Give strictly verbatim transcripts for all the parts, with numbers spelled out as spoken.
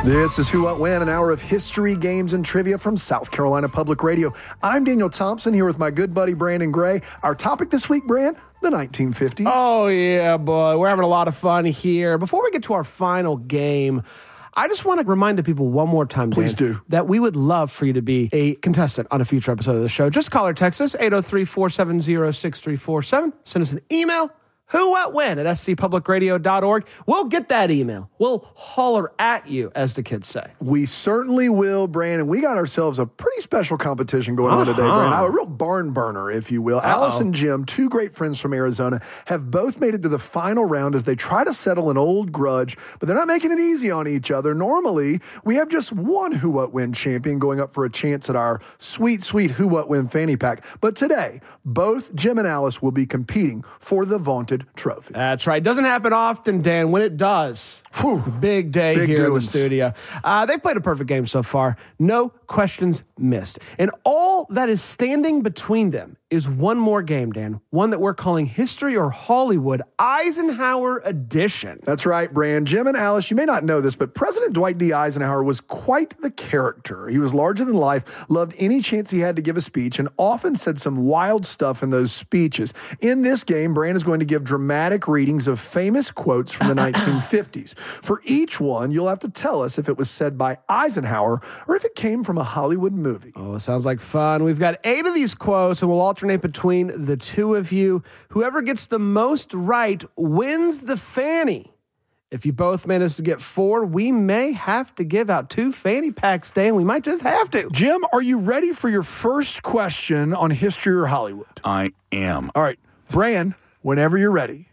This is Who, What, When, an hour of history, games, and trivia from South Carolina Public Radio. I'm Daniel Thompson here with my good buddy Brandon Gray. Our topic this week, Brand, the nineteen fifties. Oh, yeah, boy. We're having a lot of fun here. Before we get to our final game, I just want to remind the people one more time, Please Dan, do. that we would love for you to be a contestant on a future episode of the show. Just call or text us, eight oh three, four seven oh, six three four seven. Send us an email, who, what, when, at s c public radio dot org. We'll get that email. We'll holler at you, as the kids say. We certainly will, Brandon. We got ourselves a pretty special competition going on today, Uh-huh. Brandon. A real barn burner, if you will. Uh-oh. Alice and Jim, two great friends from Arizona, have both made it to the final round as they try to settle an old grudge, but they're not making it easy on each other. Normally, we have just one Who, What, When champion going up for a chance at our sweet, sweet Who, What, When fanny pack. But today, both Jim and Alice will be competing for the vaunted trophy. That's right. Doesn't happen often, Dan. When it does, Whew. big day Big here in the doings. studio. Uh, they've played a perfect game so far. No questions missed. And all that is standing between them is one more game, Dan. One that we're calling History or Hollywood Eisenhower Edition. That's right, Brand. Jim and Alice, you may not know this, but President Dwight D. Eisenhower was quite the character. He was larger than life, loved any chance he had to give a speech, and often said some wild stuff in those speeches. In this game, Brand is going to give dramatic readings of famous quotes from the nineteen fifties. For each one, you'll have to tell us if it was said by Eisenhower or if it came from a Hollywood movie. Oh, sounds like fun. We've got eight of these quotes, and we'll alternate between the two of you. Whoever gets the most right wins the fanny. If you both manage to get four, we may have to give out two fanny packs, Dan. We might just have to. Jim, are you ready for your first question on History or Hollywood? I am. All right, Brand, whenever you're ready.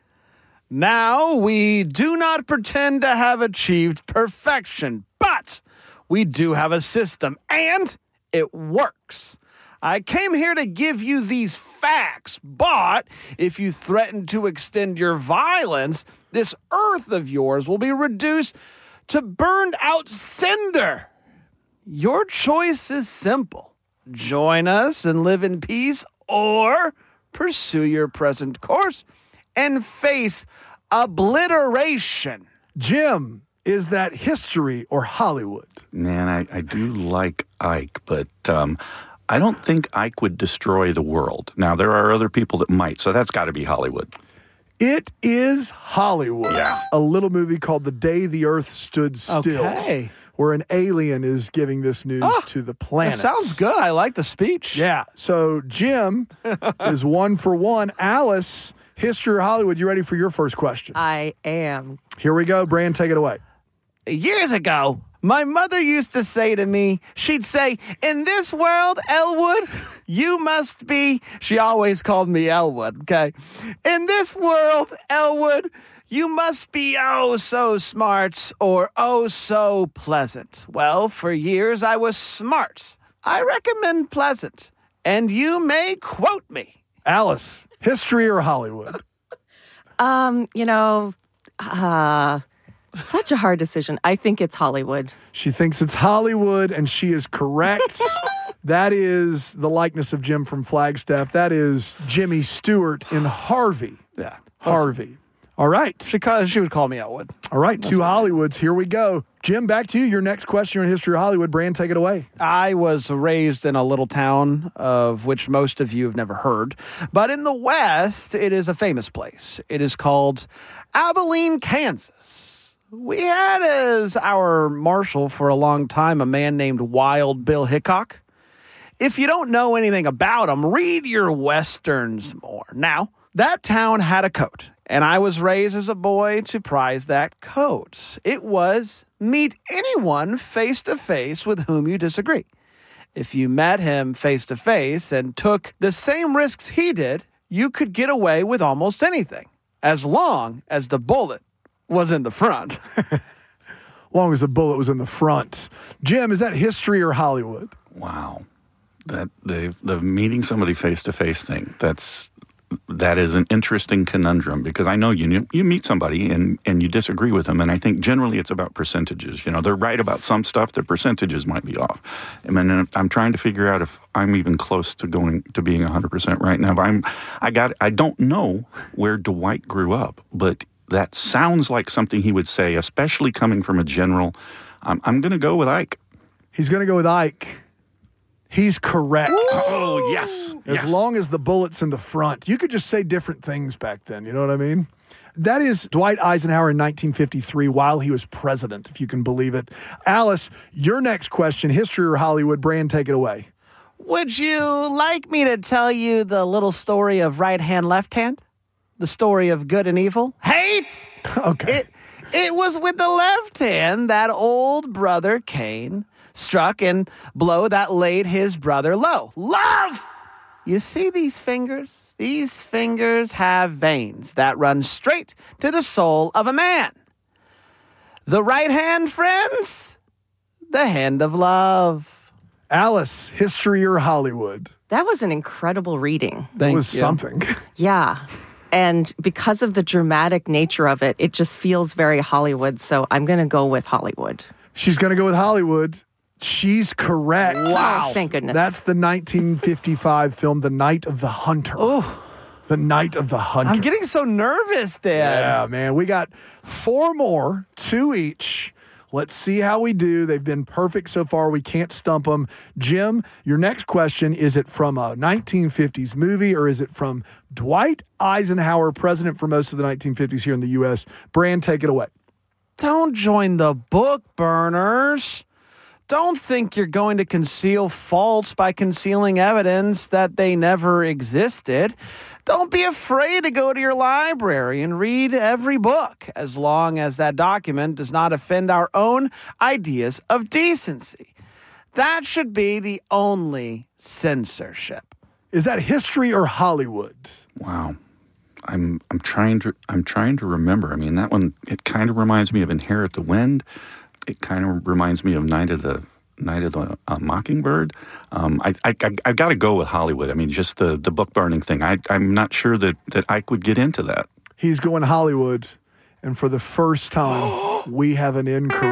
Now, we do not pretend to have achieved perfection, but we do have a system, and it works. I came here to give you these facts, but if you threaten to extend your violence, this earth of yours will be reduced to burned out cinder. Your choice is simple. Join us and live in peace, or pursue your present course and face obliteration. Jim, is that history or Hollywood? Man, I, I do like Ike, but um, I don't think Ike would destroy the world. Now, there are other people that might, so that's got to be Hollywood. It is Hollywood. Yeah. A little movie called The Day the Earth Stood Still. Okay. Where an alien is giving this news Oh, to the planet. That sounds good. I like the speech. Yeah. So Jim is one for one. Alice, history or Hollywood, you ready for your first question? I am. Here we go. Brand, take it away. Years ago, my mother used to say to me, she'd say, in this world, Elwood, you must be, she always called me Elwood, okay? In this world, Elwood, you must be oh so smart or oh so pleasant. Well, for years I was smart. I recommend pleasant. And you may quote me. Alice, history or Hollywood? Um, you know, uh, such a hard decision. I think it's Hollywood. She thinks it's Hollywood, and she is correct. That is the likeness of Jim from Flagstaff. That is Jimmy Stewart in Harvey. Yeah. Harvey. All right. She, call, she would call me Elwood. All right. Two Hollywoods. Here we go. Jim, back to you. Your next question in History of Hollywood. Brand, take it away. I was raised in a little town of which most of you have never heard, but in the West, it is a famous place. It is called Abilene, Kansas. We had as our marshal for a long time a man named Wild Bill Hickok. If you don't know anything about him, read your Westerns more. Now, that town had a coat, and I was raised as a boy to prize that coat. It was meet anyone face to face with whom you disagree. If you met him face to face and took the same risks he did, you could get away with almost anything, as long as the bullet was in the front. Long as the bullet was in the front. Jim, is that history or Hollywood? Wow. That the the meeting somebody face to face thing, that's that is an interesting conundrum, because I know you you meet somebody and, and you disagree with them, and I think generally it's about percentages. You know, they're right about some stuff, their percentages might be off. I mean, I'm trying to figure out if I'm even close to going to being one hundred percent right now. But I'm I got I don't know where Dwight grew up, but that sounds like something he would say, especially coming from a general I'm, I'm going to go with Ike. He's going to go with Ike. He's correct. Oh, yes. As yes. long as the bullet's in the front. You could just say different things back then. You know what I mean? That is Dwight Eisenhower in nineteen fifty-three while he was president, if you can believe it. Alice, your next question, history or Hollywood? Brand, take it away. Would you like me to tell you the little story of right hand, left hand? The story of good and evil? Hate! Okay. It, it was with the left hand that old brother Cain struck and blow that laid his brother low. Love! You see these fingers? These fingers have veins that run straight to the soul of a man. The right hand, friends, the hand of love. Alice, history or Hollywood? That was an incredible reading. It Thank was you. something. Yeah. And because of the dramatic nature of it, it just feels very Hollywood. So I'm going to go with Hollywood. She's going to go with Hollywood. She's correct. Wow. Thank goodness. That's the nineteen fifty-five film, The Night of the Hunter. Oh, The Night of the Hunter. I'm getting so nervous, Dad. Yeah, man. We got four more, two each. Let's see how we do. They've been perfect so far. We can't stump them. Jim, your next question, is it from a nineteen fifties movie or is it from Dwight Eisenhower, president for most of the nineteen fifties here in the U S? Brand, take it away. Don't join the book burners. Don't think you're going to conceal faults by concealing evidence that they never existed. Don't be afraid to go to your library and read every book, as long as that document does not offend our own ideas of decency. That should be the only censorship. Is that history or Hollywood? Wow. I'm I'm trying to I'm trying to remember. I mean, that one, it kind of reminds me of Inherit the Wind. It kind of reminds me of Night of the Night of the uh, Mockingbird. Um, I I I, I got to go with Hollywood. I mean, just the, the book burning thing. I I'm not sure that that Ike would get into that. He's going Hollywood, and for the first time, we have an incorrect.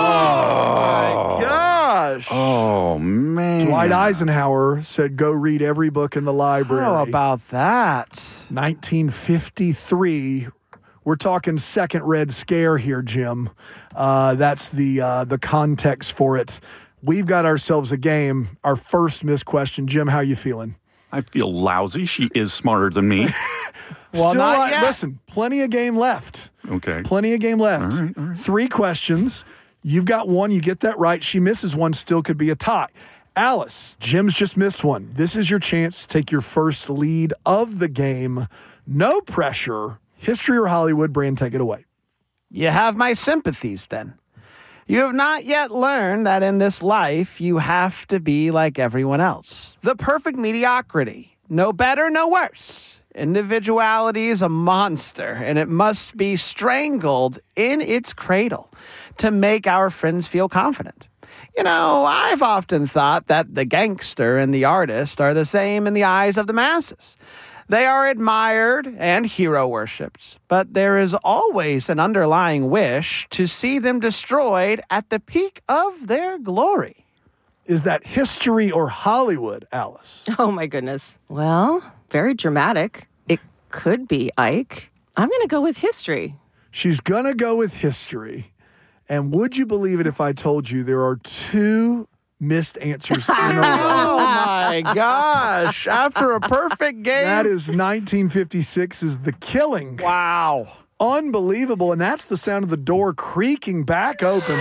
Oh, my gosh. Oh man! Dwight Eisenhower said, "Go read every book in the library." How about that? nineteen fifty-three. We're talking second Red Scare here, Jim. Uh, that's the uh, the context for it. We've got ourselves a game. Our first missed question. Jim, how you feeling? I feel lousy. She is smarter than me. Well, Still not like- yet. Listen, plenty of game left. Okay. Plenty of game left. All right, all right. Three questions. You've got one. You get that right. She misses one. Still could be a tie. Alice, Jim's just missed one. This is your chance to take your first lead of the game. No pressure. History or Hollywood? Brand, take it away. You have my sympathies then. You have not yet learned that in this life, you have to be like everyone else. The perfect mediocrity. No better, no worse. Individuality is a monster, and it must be strangled in its cradle to make our friends feel confident. You know, I've often thought that the gangster and the artist are the same in the eyes of the masses. They are admired and hero worshipped, but there is always an underlying wish to see them destroyed at the peak of their glory. Is that history or Hollywood, Alice? Oh, my goodness. Well, very dramatic. It could be Ike. I'm going to go with history. She's going to go with history. And would you believe it if I told you there are two missed answers in a row? Oh, my gosh. After a perfect game. That is nineteen fifty-six's The Killing. Wow. Unbelievable. And that's the sound of the door creaking back open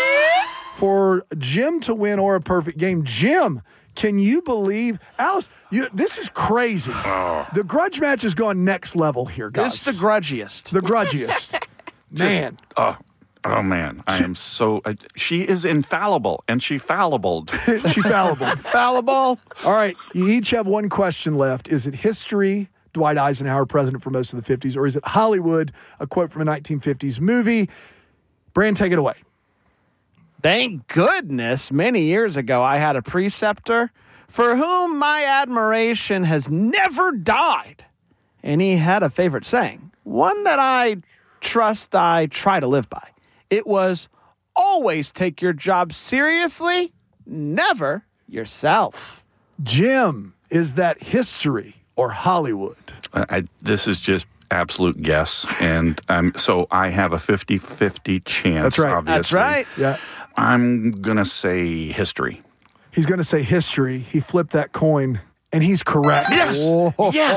for Jim to win or a perfect game. Jim, can you believe? Alice, you, this is crazy. The grudge match has gone next level here, guys. It's the grudgiest. The grudgiest. Man. Just, oh, oh man, I am so. I, she is infallible, and she fallibled. She fallible. Fallible. All right, you each have one question left. Is it history, Dwight Eisenhower, president for most of the fifties, or is it Hollywood, a quote from a nineteen fifties movie? Brand, take it away. Thank goodness many years ago I had a preceptor for whom my admiration has never died. And he had a favorite saying, one that I trust I try to live by. It was, always take your job seriously, never yourself. Jim, is that history or Hollywood? I, I, this is just absolute guess, and um, so I have a fifty-fifty chance. That's right. Obviously. That's right. Yeah. I'm going to say history. He's going to say history. He flipped that coin, and he's correct. Yes. Oh, Yes.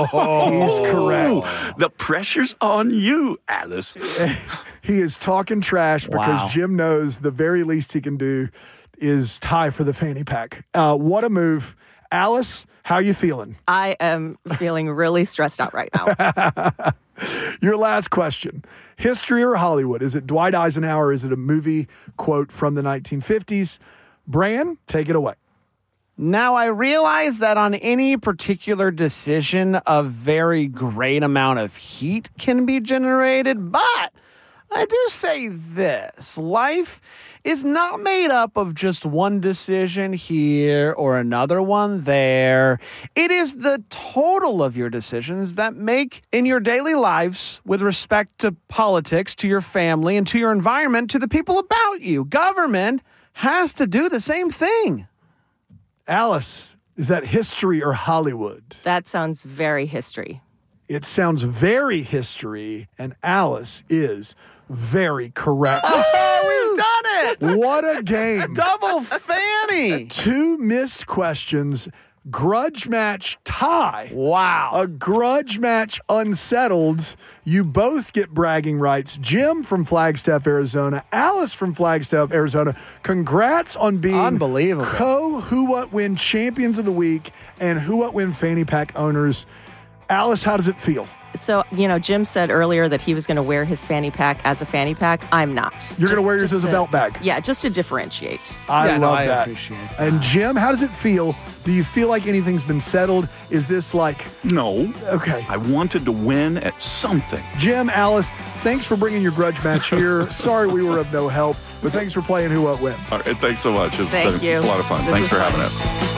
He's correct. The pressure's on you, Alice. He is talking trash because Wow. Jim knows the very least he can do is tie for the fanny pack. Uh, what a move. Alice, how you feeling? I am feeling really stressed out right now. Your last question. History or Hollywood? Is it Dwight Eisenhower? Is it a movie quote from the nineteen fifties? Bran, take it away. Now, I realize that on any particular decision, a very great amount of heat can be generated, but I do say this. Life is not made up of just one decision here or another one there. It is the total of your decisions that make in your daily lives with respect to politics, to your family, and to your environment, to the people about you. Government has to do the same thing. Alice, is that history or Hollywood? That sounds very history. It sounds very history, and Alice is very correct. Oh, we've done it! What a game. Double fanny! Two missed questions, grudge match tie. Wow. A grudge match unsettled. You both get bragging rights. Jim from Flagstaff, Arizona. Alice from Flagstaff, Arizona. Congrats on being Unbelievable. co Who What Win champions of the week and Who What Win fanny pack owners. Alice, how does it feel? So, you know, Jim said earlier that he was going to wear his fanny pack as a fanny pack. I'm not. You're going to Just- wear yours just as a to- belt bag. Yeah, just to differentiate. I Yeah, no, love I that. appreciate that. And Jim, how does it feel? Do you feel like anything's been settled? Is this like, No. okay. I wanted to win at something. Jim, Alice, thanks for bringing your grudge match here. Sorry we were of no help, but thanks for playing Who What Win. All right, thanks so much. It's Thank been you. a lot of fun. This Thanks was for fun. having us.